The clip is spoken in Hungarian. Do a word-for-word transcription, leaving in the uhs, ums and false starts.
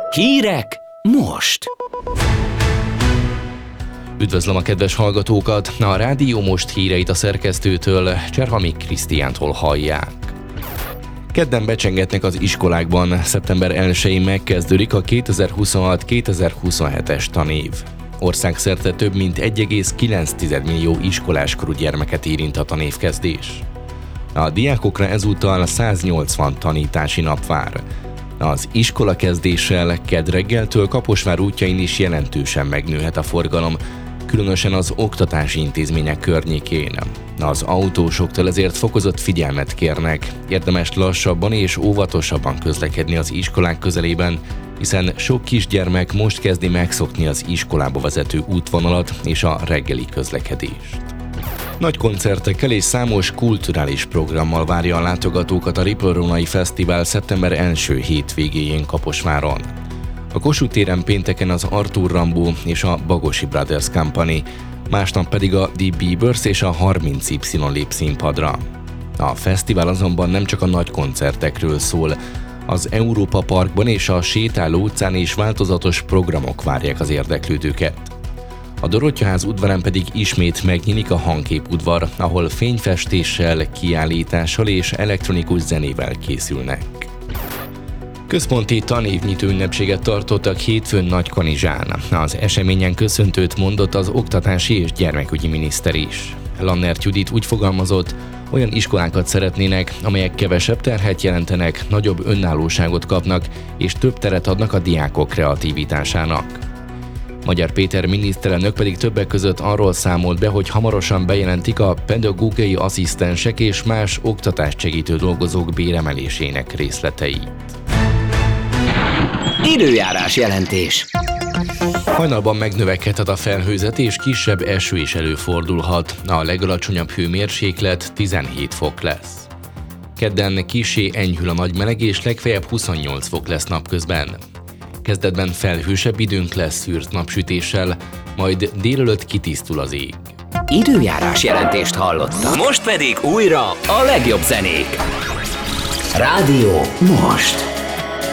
Hírek most! Üdvözlöm a kedves hallgatókat! A Rádió Most híreit a szerkesztőtől, Cserhamik Krisztiántól hallják. Kedden becsengetnek az iskolákban, szeptember elsején megkezdődik a kétezer-huszonhat kétezer-huszonhetes tanév. Országszerte több mint egy egész kilenc millió iskoláskorú gyermeket érint a tanévkezdés. A diákokra ezúttal száznyolcvan tanítási nap vár. Az iskolakezdéssel kedd reggeltől Kaposvár útjain is jelentősen megnőhet a forgalom, különösen az oktatási intézmények környékén. Az autósoktól ezért fokozott figyelmet kérnek, érdemes lassabban és óvatosabban közlekedni az iskolák közelében, hiszen sok kisgyermek most kezdi megszokni az iskolába vezető útvonalat és a reggeli közlekedést. Nagy koncertekkel és számos kulturális programmal várja a látogatókat a Ripple-Rónai Fesztivál szeptember első hétvégéjén Kaposváron. A Kossuth téren pénteken az Arthur Rimbaud és a Bagosi Brothers Company, másnap pedig a The Beavers és a harminc Y lép színpadra. A fesztivál azonban nem csak a nagy koncertekről szól, az Európa Parkban és a Sétáló utcán is változatos programok várják az érdeklődőket. A Dorottyaház udvarán pedig ismét megnyílik a Hangkép udvar, ahol fényfestéssel, kiállítással és elektronikus zenével készülnek. Központi tanévnyitó ünnepséget tartottak hétfőn Nagykanizsán. Az eseményen köszöntőt mondott az oktatási és gyermekügyi miniszter is. Lannert Judit úgy fogalmazott, olyan iskolákat szeretnének, amelyek kevesebb terhet jelentenek, nagyobb önállóságot kapnak és több teret adnak a diákok kreativitásának. Magyar Péter miniszterelnök pedig többek között arról számolt be, hogy hamarosan bejelentik a pedagógiai asszisztensek és más oktatást segítő dolgozók béremelésének részleteit. Időjárás jelentés. Hajnalban megnövekedhet a felhőzet és kisebb eső is előfordulhat. A legalacsonyabb hőmérséklet tizenhét fok lesz. Kedden kissé enyhül a nagy meleg és legfeljebb huszonnyolc fok lesz napközben. Kezdetben felhősebb időnk lesz szűrt napsütéssel, majd délelőtt kitisztul az ég. Időjárás jelentést hallottak. Most pedig újra a legjobb zenék. Rádió Most.